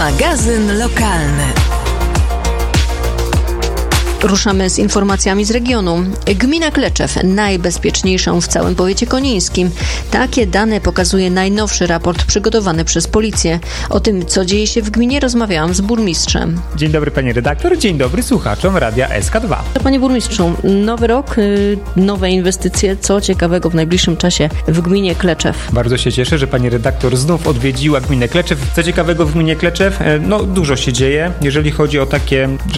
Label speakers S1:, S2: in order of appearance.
S1: Magazyn lokalny. Ruszamy z informacjami z regionu. Gmina Kleczew, najbezpieczniejszą w całym powiecie konińskim. Takie dane pokazuje najnowszy raport przygotowany przez policję. O tym, co dzieje się w gminie, rozmawiałam z burmistrzem.
S2: Dzień dobry pani redaktor, dzień dobry słuchaczom Radia SK2.
S1: Panie burmistrzu, nowy rok, nowe inwestycje. Co ciekawego w najbliższym czasie w gminie Kleczew?
S2: Bardzo się cieszę, że pani redaktor znów odwiedziła gminę Kleczew. Co ciekawego w gminie Kleczew? Dużo się dzieje, jeżeli chodzi o takie,